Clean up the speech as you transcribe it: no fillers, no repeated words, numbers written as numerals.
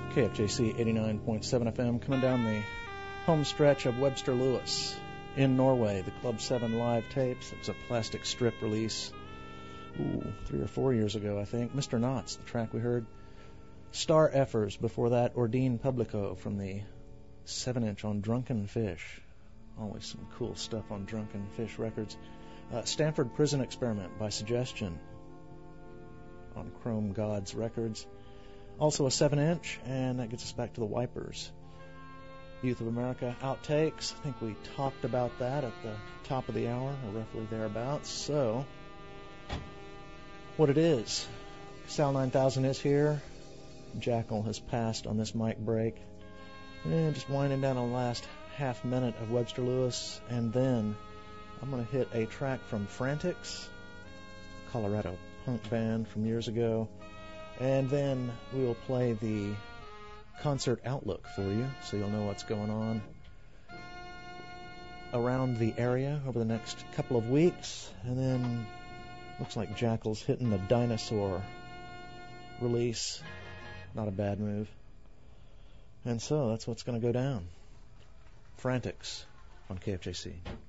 KFJC 89.7 FM, coming down the home stretch of Webster Lewis in Norway, the Club 7 live tapes. It was a plastic strip release 3 or 4 years ago, I think. Mr. Knots, the track we heard. Star Effers, before that, Ordine Publico from the 7-inch on Drunken Fish. Always some cool stuff on Drunken Fish records. Stanford Prison Experiment by Suggestion on Chrome Gods Records. Also a 7-inch, and that gets us back to the Wipers. Youth of America Outtakes. I think we talked about that at the top of the hour, or roughly thereabouts. So, what it is. Sal 9000 is here. Jackal has passed on this mic break. And just winding down on the last half minute of Webster Lewis, and then I'm going to hit a track from Frantics, Colorado punk band from years ago, and then we will play the concert outlook for you, so you'll know what's going on around the area over the next couple of weeks. And then looks like Jackal's hitting the Dinosaur release. Not a bad move. And so that's what's going to go down. Frantics on KFJC.